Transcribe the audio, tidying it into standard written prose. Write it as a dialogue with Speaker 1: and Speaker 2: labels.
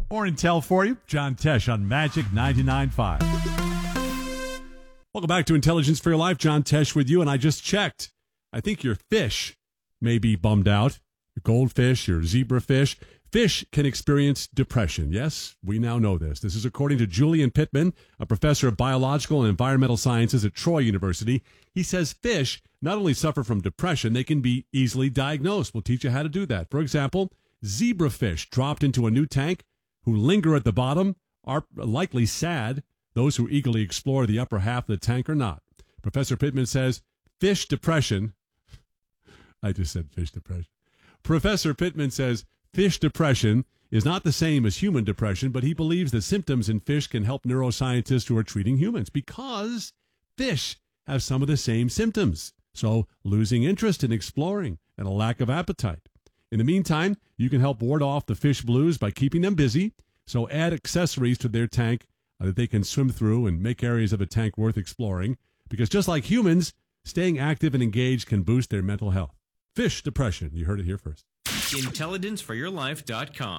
Speaker 1: More intel for you. John Tesh on Magic 99.5. Welcome back to Intelligence for Your Life. John Tesh with you, and I just checked. I think your fish may be bummed out. Your goldfish, your zebrafish. Fish can experience depression. Yes, we now know this. This is according to Julian Pittman, a professor of biological and environmental sciences at Troy University. He says fish not only suffer from depression, they can be easily diagnosed. We'll teach you how to do that. For example, zebrafish dropped into a new tank who linger at the bottom are likely sad. Those who eagerly explore the upper half of the tank are not. Professor Pittman says fish depression. I just said fish depression. Professor Pittman says fish depression is not the same as human depression, but he believes the symptoms in fish can help neuroscientists who are treating humans because fish have some of the same symptoms. So losing interest in exploring and a lack of appetite. In the meantime, you can help ward off the fish blues by keeping them busy. So add accessories to their tank that they can swim through and make areas of a tank worth exploring. Because just like humans, staying active and engaged can boost their mental health. Fish depression. You heard it here first.
Speaker 2: IntelligenceForYourLife.com